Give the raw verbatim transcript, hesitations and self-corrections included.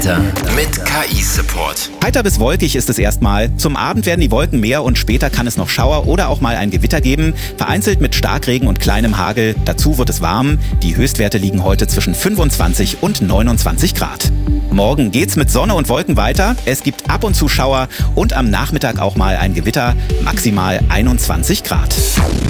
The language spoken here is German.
Mit K I-Support. Heiter bis wolkig ist es erstmal. Zum Abend werden die Wolken mehr und später kann es noch Schauer oder auch mal ein Gewitter geben. Vereinzelt mit Starkregen und kleinem Hagel. Dazu wird es warm. Die Höchstwerte liegen heute zwischen fünfundzwanzig und neunundzwanzig Grad. Morgen geht's mit Sonne und Wolken weiter. Es gibt ab und zu Schauer und am Nachmittag auch mal ein Gewitter. Maximal einundzwanzig Grad.